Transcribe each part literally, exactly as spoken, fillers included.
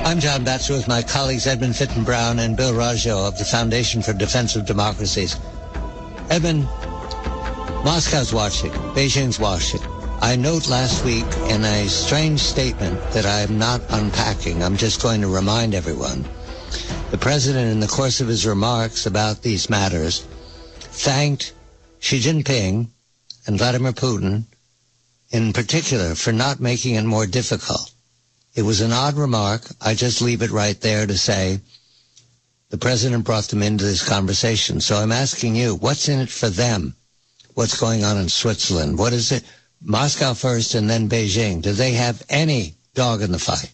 I'm John Batchelor with my colleagues Edmund Fitton Brown and Bill Raggio of the Foundation for Defense of Democracies. Edmund, Moscow's watching, Beijing's watching. I note last week in a strange statement that I'm not unpacking, I'm just going to remind everyone. The president, in the course of his remarks about these matters, thanked Xi Jinping and Vladimir Putin in particular for not making it more difficult. It was an odd remark. I just leave it right there to say the president brought them into this conversation. So I'm asking you, what's in it for them? What's going on in Switzerland? What is it? Moscow first and then Beijing. Do they have any dog in the fight?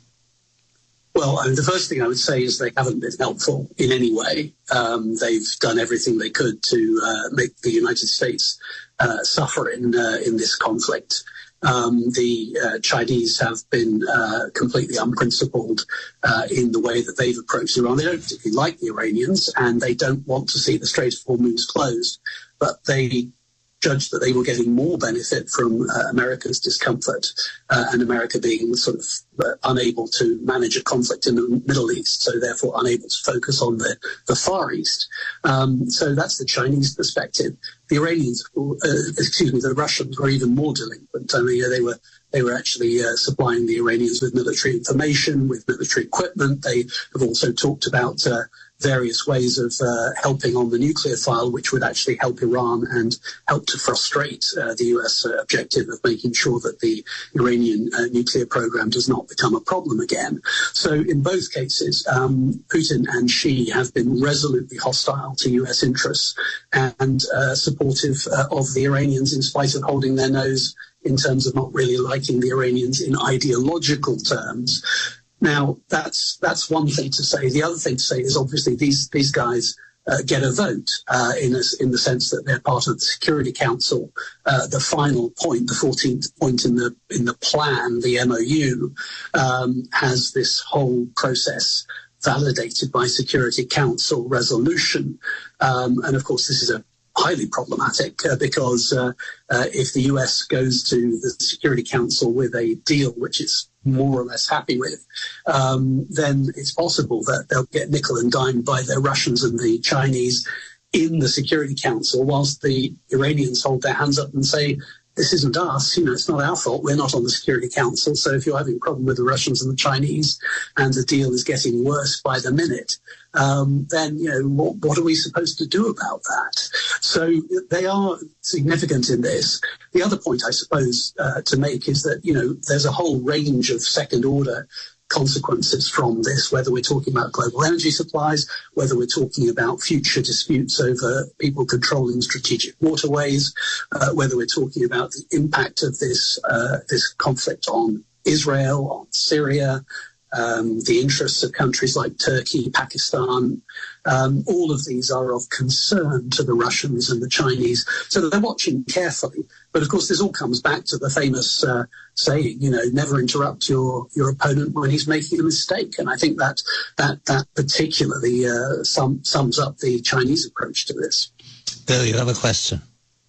Well, I mean, the first thing I would say is they haven't been helpful in any way. Um, they've done everything they could to uh, make the United States uh, suffer in uh, in this conflict. Um, the uh, Chinese have been uh, completely unprincipled uh, in the way that they've approached Iran. They don't particularly like the Iranians, and they don't want to see the Strait of Hormuz closed, but they judged that they were getting more benefit from uh, America's discomfort uh, and America being sort of uh, unable to manage a conflict in the Middle East, so therefore unable to focus on the, the Far East. Um, so that's the Chinese perspective. The Iranians, uh, excuse me, the Russians were even more delinquent. I mean, they were they were actually uh, supplying the Iranians with military information, with military equipment. They have also talked about uh, various ways of uh, helping on the nuclear file, which would actually help Iran and help to frustrate uh, the U S uh, objective of making sure that the Iranian uh, nuclear program does not become a problem again. So in both cases, um, Putin and Xi have been resolutely hostile to U S interests and uh, supportive uh, of the Iranians in spite of holding their nose in terms of not really liking the Iranians in ideological terms. Now, that's that's one thing to say. The other thing to say is obviously these these guys uh, get a vote uh, in a, in the sense that they're part of the Security Council. Uh, the final point, the fourteenth point in the in the plan, the M O U, um, has this whole process validated by Security Council resolution. Um, and of course, this is a highly problematic uh, because uh, uh, if the U S goes to the Security Council with a deal which it's more or less happy with, um, then it's possible that they'll get nickel and dimed by the Russians and the Chinese in the Security Council, whilst the Iranians hold their hands up and say, this isn't us, you know, it's not our fault, we're not on the Security Council. So if you're having a problem with the Russians and the Chinese and the deal is getting worse by the minute, um, then, you know, what, what are we supposed to do about that? So they are significant in this. The other point, I suppose, uh, to make is that, you know, there's a whole range of second order consequences from this, whether we're talking about global energy supplies, whether we're talking about future disputes over people controlling strategic waterways, uh, whether we're talking about the impact of this uh, this conflict on Israel, on Syria, um, the interests of countries like Turkey, Pakistan. Um, all of these are of concern to the Russians and the Chinese. So they're watching carefully. But of course, this all comes back to the famous uh, saying, you know, never interrupt your, your opponent when he's making a mistake. And I think that that, that particularly uh, sum, sums up the Chinese approach to this. Bill, you have a question.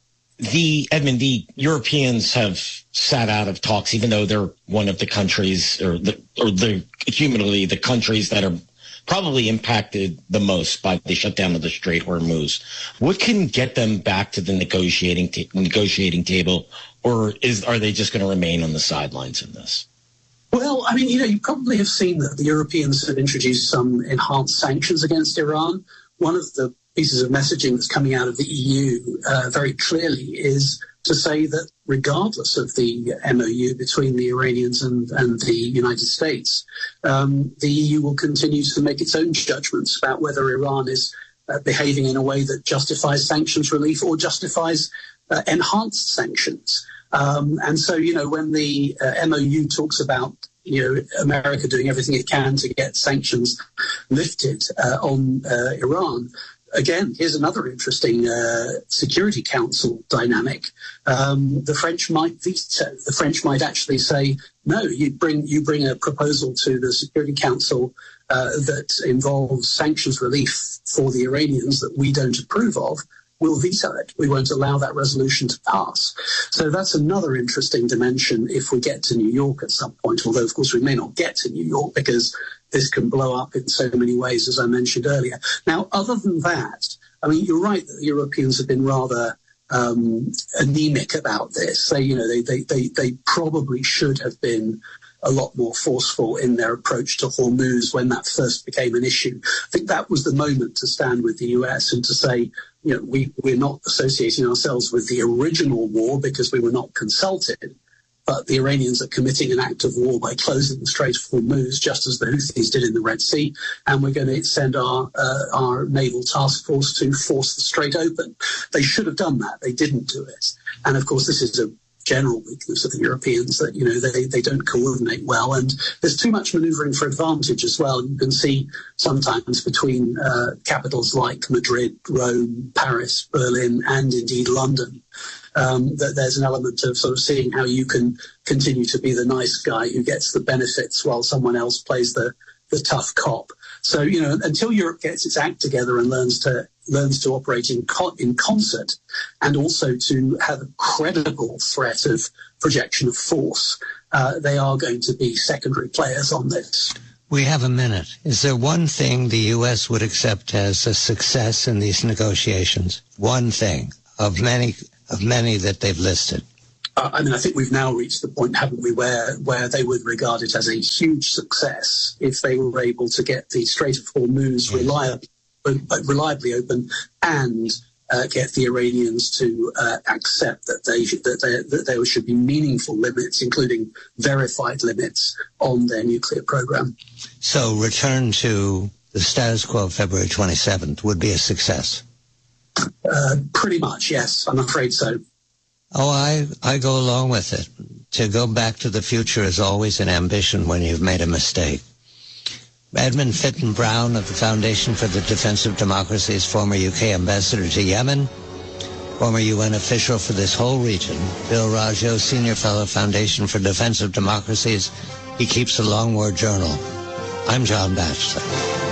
The Edmund, the Europeans have sat out of talks, even though they're one of the countries, or the or the cumulatively the countries that are probably impacted the most by the shutdown of the Strait Hormuz. What can get them back to the negotiating ta- negotiating table, or is are they just going to remain on the sidelines in this? Well, I mean, you know, you probably have seen that the Europeans have introduced some enhanced sanctions against Iran. One of the pieces of messaging that's coming out of the E U uh, very clearly is to say that regardless of the M O U between the Iranians and, and the United States, um, the E U will continue to make its own judgments about whether Iran is uh, behaving in a way that justifies sanctions relief or justifies uh, enhanced sanctions. Um, and so, you know, when the uh, M O U talks about, you know, America doing everything it can to get sanctions lifted uh, on uh, Iran, again, here's another interesting uh, Security Council dynamic. Um, the French might veto. The French might actually say, no, you bring you bring a proposal to the Security Council uh, that involves sanctions relief for the Iranians that we don't approve of, we'll veto it. We won't allow that resolution to pass. So that's another interesting dimension if we get to New York at some point, although, of course, we may not get to New York because this can blow up in so many ways, as I mentioned earlier. Now, other than that, I mean, you're right that the Europeans have been rather um, anemic about this. They, you know, they, they, they, they probably should have been a lot more forceful in their approach to Hormuz when that first became an issue. I think that was the moment to stand with the U S and to say, you know, we, we're not associating ourselves with the original war because we were not consulted, but the Iranians are committing an act of war by closing the Strait of Hormuz, just as the Houthis did in the Red Sea, and we're going to send our uh, our naval task force to force the strait open. They should have done that. They didn't do it. And, of course, this is a general weakness of the Europeans that, you know, they, they don't coordinate well. And there's too much maneuvering for advantage as well. You can see sometimes between uh, capitals like Madrid, Rome, Paris, Berlin, and indeed London, um, that there's an element of sort of seeing how you can continue to be the nice guy who gets the benefits while someone else plays the, the tough cop. So, you know, until Europe gets its act together and learns to learns to operate in co- in concert, and also to have a credible threat of projection of force, uh, they are going to be secondary players on this. We have a minute. Is there one thing the U S would accept as a success in these negotiations? One thing of many of many that they've listed. Uh, I mean, I think we've now reached the point, haven't we, where where they would regard it as a huge success if they were able to get the Strait of Hormuz reliably, reliably open and uh, get the Iranians to uh, accept that they should, that, they, that there should be meaningful limits, including verified limits, on their nuclear program. So return to the status quo of February twenty-seventh would be a success? Uh, pretty much, yes. I'm afraid so. Oh, I, I go along with it. To go back to the future is always an ambition when you've made a mistake. Edmund Fitton Brown of the Foundation for the Defense of Democracies, former U K ambassador to Yemen, former U N official for this whole region. Bill Raggio, senior fellow, Foundation for Defense of Democracies. He keeps a long war journal. I'm John Batchelor.